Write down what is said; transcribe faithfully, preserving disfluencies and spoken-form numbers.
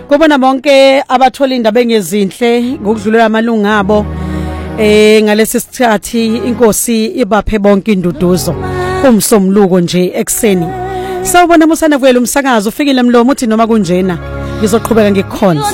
Kubona bonke abathola indaba engezinhle ngokudlulela amalunga abo eh ngalesi sikhathi inkosi ibaphe bonke induduzo kumsomluko nje ekseni. Sawubona musana kwela umsakazo ufikile mlomo uthi noma kunjena ngizoqhubeka ngikukhonza.